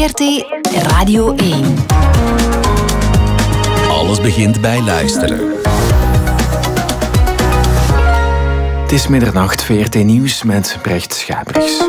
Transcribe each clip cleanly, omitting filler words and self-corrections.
VRT Radio 1. Alles begint bij luisteren. Het is middernacht, VRT Nieuws met Brecht Schabrichs.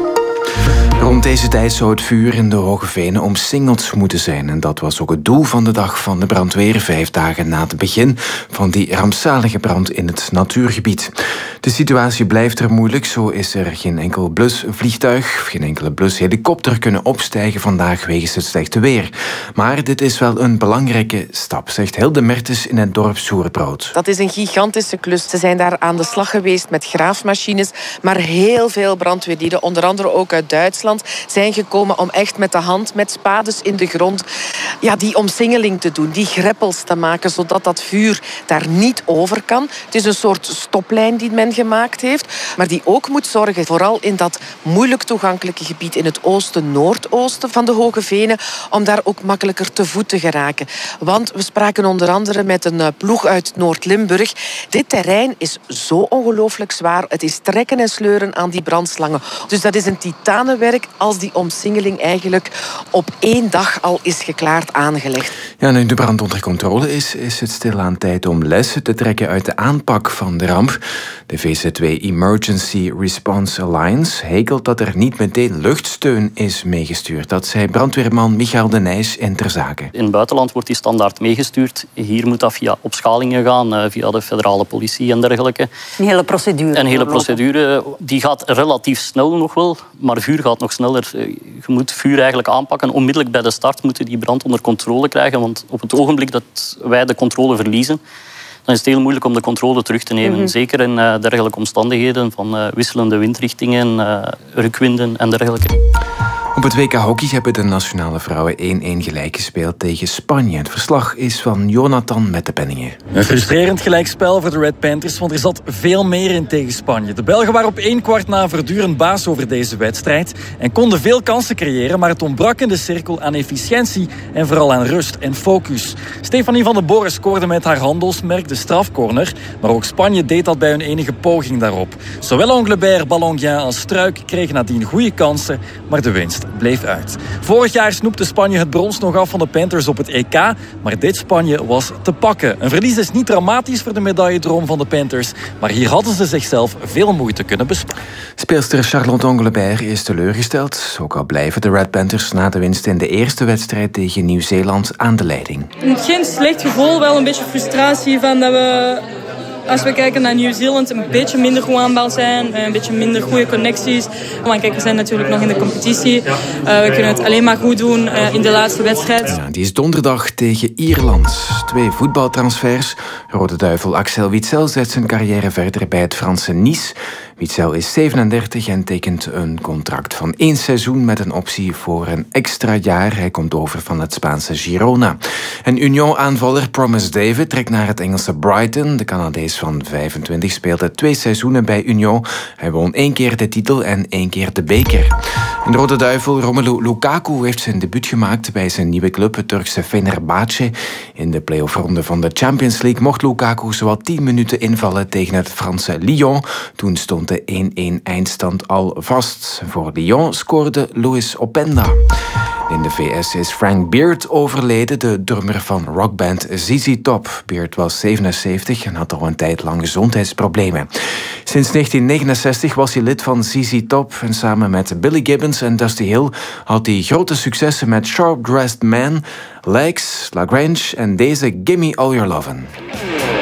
Rond deze tijd zou het vuur in de Hoge Venen omsingeld moeten zijn. En dat was ook het doel van de dag van de brandweer, 5 dagen na het begin van die rampzalige brand in het natuurgebied. De situatie blijft er moeilijk, zo is er geen enkel blusvliegtuig, geen enkele blushelikopter kunnen opstijgen vandaag wegens het slechte weer. Maar dit is wel een belangrijke stap, zegt Hilde Mertens in het dorp Soerbrood. Dat is een gigantische klus. Ze zijn daar aan de slag geweest met graafmachines, maar heel veel brandweerlieden, onder andere ook uit Duitsland, zijn gekomen om echt met de hand, met spades in de grond, die omsingeling te doen, die greppels te maken, zodat dat vuur daar niet over kan. Het is een soort stoplijn die men gemaakt heeft, maar die ook moet zorgen, vooral in dat moeilijk toegankelijke gebied in het oosten, noordoosten van de Hoge Venen, om daar ook makkelijker te voet te geraken. Want we spraken onder andere met een ploeg uit Noord-Limburg. Dit terrein is zo ongelooflijk zwaar. Het is trekken en sleuren aan die brandslangen. Dus dat is een titanenwerk als die omsingeling eigenlijk op 1 dag al is geklaard aangelegd. Ja, nu de brand onder controle is het stilaan tijd om lessen te trekken uit de aanpak van de ramp. De VZW Emergency Response Alliance hekelt dat er niet meteen luchtsteun is meegestuurd. Dat zei brandweerman Michael de Nijs in Ter Zake. In het buitenland wordt die standaard meegestuurd. Hier moet dat via opschalingen gaan, via de federale politie en dergelijke. Een hele procedure. Een hele procedure. Die gaat relatief snel nog wel, maar vuur gaat nog sneller. Je moet vuur eigenlijk aanpakken. Onmiddellijk bij de start moeten die brand onder controle krijgen, want op het ogenblik dat wij de controle verliezen, dan is het heel moeilijk om de controle terug te nemen. Zeker in dergelijke omstandigheden van wisselende windrichtingen, rukwinden en dergelijke. Op het WK Hockey hebben de nationale vrouwen 1-1 gelijk gespeeld tegen Spanje. Het verslag is van Jonathan met de Penningen. Een frustrerend gelijkspel voor de Red Panthers, want er zat veel meer in tegen Spanje. De Belgen waren op 1 kwart na voortdurend baas over deze wedstrijd en konden veel kansen creëren, maar het ontbrak in de cirkel aan efficiëntie en vooral aan rust en focus. Stefanie van den Borre scoorde met haar handelsmerk de strafcorner, maar ook Spanje deed dat bij hun enige poging daarop. Zowel Anglebert, Ballonguin als Struik kregen nadien goede kansen, maar de winst bleef uit. Vorig jaar snoepte Spanje het brons nog af van de Panthers op het EK, maar dit Spanje was te pakken. Een verlies is niet dramatisch voor de medailledroom van de Panthers, maar hier hadden ze zichzelf veel moeite kunnen besparen. Speelster Charlotte Anglebert is teleurgesteld. Ook al blijven de Red Panthers na de winst in de eerste wedstrijd tegen Nieuw-Zeeland aan de leiding. Geen slecht gevoel, wel een beetje frustratie van dat we, als we kijken naar Nieuw-Zeeland, een beetje minder goed aanbouw zijn, een beetje minder goede connecties. Want kijk, we zijn natuurlijk nog in de competitie. We kunnen het alleen maar goed doen in de laatste wedstrijd. Ja, die is donderdag tegen Ierland. 2 voetbaltransfers. Rode Duivel Axel Witsel zet zijn carrière verder bij het Franse Nice. Witsel is 37 en tekent een contract van 1 seizoen met een optie voor een extra jaar. Hij komt over van het Spaanse Girona. En Union-aanvaller Promise David trekt naar het Engelse Brighton. De Canadees van 25 speelde 2 seizoenen bij Union. Hij won 1 keer de titel en 1 keer de beker. En Rode Duivel Romelu Lukaku heeft zijn debuut gemaakt bij zijn nieuwe club, het Turkse Fenerbahce. In de play-offronde van de Champions League mocht Lukaku zowat 10 minuten invallen tegen het Franse Lyon. Toen stond de 1-1 eindstand al vast. Voor Lyon scoorde Luis Openda. In de VS is Frank Beard overleden, de drummer van rockband ZZ Top. Beard was 77 en had al een tijd lang gezondheidsproblemen. Sinds 1969 was hij lid van ZZ Top en samen met Billy Gibbons en Dusty Hill had hij grote successen met Sharp Dressed Man, Legs, La Grange en deze Gimme All Your Lovin'.